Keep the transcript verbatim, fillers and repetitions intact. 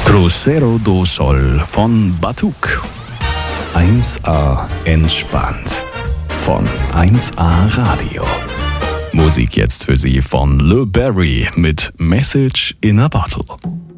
Crucero do Sol von Batuk. eins a entspannt von eins a Radio. Musik jetzt für Sie von Le Barry mit Message in a Bottle.